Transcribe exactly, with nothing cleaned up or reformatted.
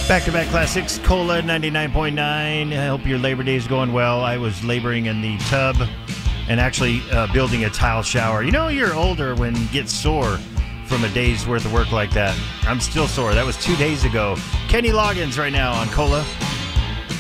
Back-to-back classics, Cola ninety-nine point nine. I hope your Labor Day is going well. I was laboring in the tub and actually uh, building a tile shower. You know you're older when you get sore from a day's worth of work like that. I'm still sore. That was two days ago. Kenny Loggins right now on Cola.